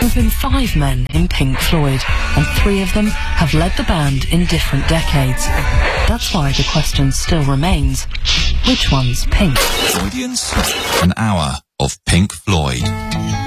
There have been 5 men in Pink Floyd, and 3 of them have led the band in different decades. That's why the question still remains, which one's Pink? Audience, an hour of Pink Floyd.